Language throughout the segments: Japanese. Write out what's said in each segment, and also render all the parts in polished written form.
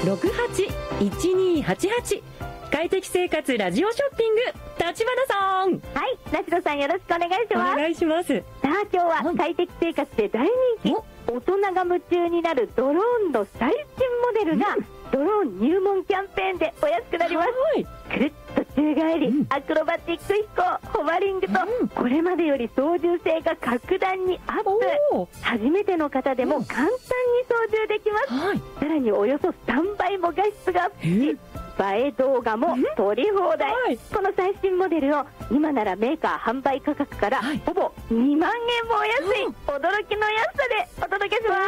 081288快適生活ラジオショッピング、立花さん。 はい、梨野さんよろしくお願いします。 お願いします。 さあ今日は快適生活で大人気、大人が夢中になるドローンの最新モデルが、ドローン入門キャンペーンでお安くなります。くるっと宙返り、アクロバティック飛行、ホバリングと、これまでより操縦性が格段にアップ。初めての方でも簡単に操縦できます。さらにおよそ3倍も画質がアップし、映え動画も撮り放題。この最新モデルを今ならメーカー販売価格からほぼ2万円もお安い、驚きの安さでお届けします。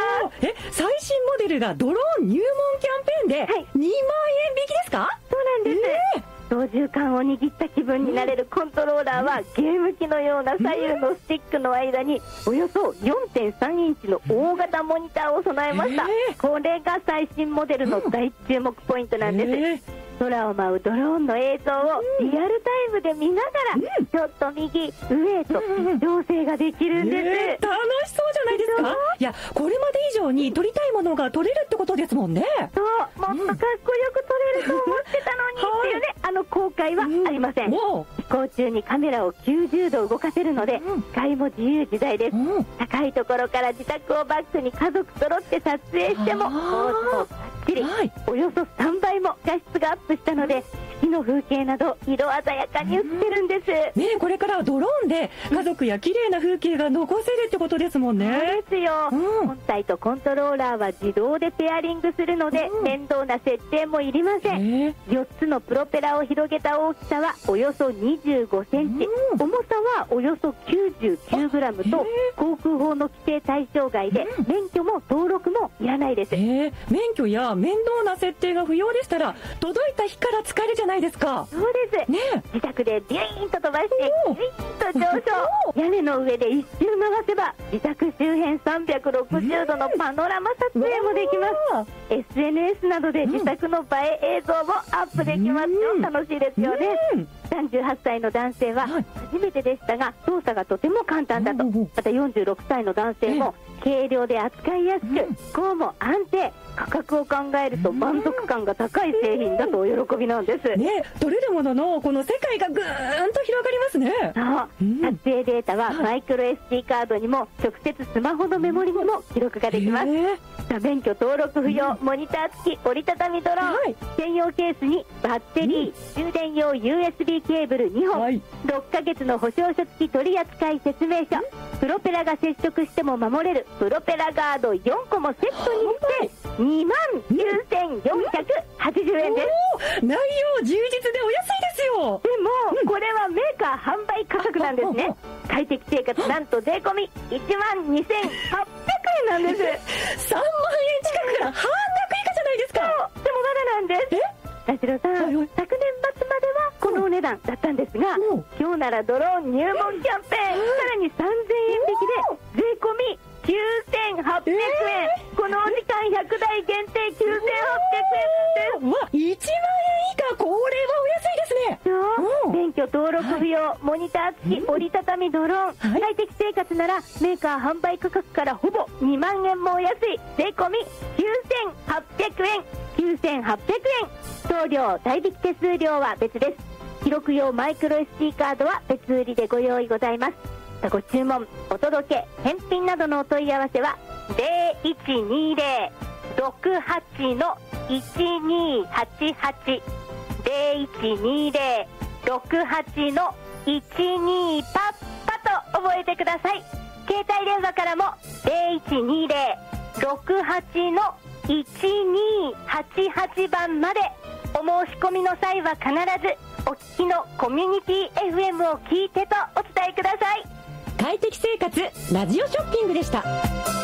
最新モデルがドローン入門キャンペーンで2万円引きですか？ そうなんです。操縦桿を握った気分になれるコントローラーは、ゲーム機のような左右のスティックの間におよそ 4.3 インチの大型モニターを備えました。これが最新モデルの大注目ポイントなんです。空を舞うドローンの映像をリアルタイムで見ながら、ちょっと右上へと調整ができるんです。 楽しそうじゃないですか？いや、これまで以上に撮りたいものが撮れるってことですもんね。 そう、もっとかっこよく撮れると思ってたのにっていうね、後悔はありません。飛行中にカメラを90度動かせるので、視界も自由自在です。高いところから自宅をバックに家族揃って撮影しても、ポーズもバッチリ。およそ3倍も画質がアップしたので、四季の風景など色鮮やかに映ってるんです。 これからドローンで家族や綺麗な風景が残せるってことですもんね。 そうですよ。本体とコントローラーは自動でペアリングするので、面倒な設定もいりません。4つのプロペラを広げた大きさはおよそ25センチ、重さはおよそ99グラムと、航空法の規定対象外で、免許も登録もいらないです。 免許や面倒な設定が不要でしたら、届いた日から使えるじゃないですか。 そうです。自宅でビュイーンと飛ばしてビュイーンと上昇、屋根の上で一周回せば自宅周辺360度のパノラマ撮影もできます。SNS などで自宅の映え映像もアップできますよ。楽しいですよね。38歳の男性は初めてでしたが、操作がとても簡単だと。また46歳の男性も軽量で扱いやすく、飛行も安定、価格を考えると満足感が高い製品だとお喜びなんです。 撮れるもののこの世界がぐーんと広がりますね。 そう、撮影データはマイクロ SD カードにも直接スマホのメモリにも記録ができます。免許登録不要、モニター付き折りたたみドローン、専用ケースにバッテリー、充電用 USB ケーブル2本、6ヶ月の保証書付き取扱説明書、プロペラが接触しても守れるプロペラガード4個もセットにして29,480円です。 内容充実でお安いですよ。 でも、これはメーカー販売価格なんですね。快適生活なんと税込み12,800円なんです。 3万円近くが半額以下じゃないですか。 でもまだなんです。田代さん、昨年末まではこのお値段だったんですが、今日ならドローン入門キャンペーン、さらに3,000円引きで税込み9,800円。このお時間100台限定9,800円です。 1万円以下、これはお安いですね。 免許登録不要、モニター付き折りたたみドローン、快適生活ならメーカー販売価格からほぼ2万円もお安い税込み9,800円。送料代引き手数料は別です。記録用マイクロ SD カードは別売りでご用意ございます。ご注文、お届け、返品などのお問い合わせは 0120-68-1288 0120-68-12パッパと覚えてください。携帯電話からも 0120-68-1288 番まで。お申し込みの際は必ずお聞きのコミュニティ FM を聞いてとお伝えください。 快適生活ラジオショッピングでした。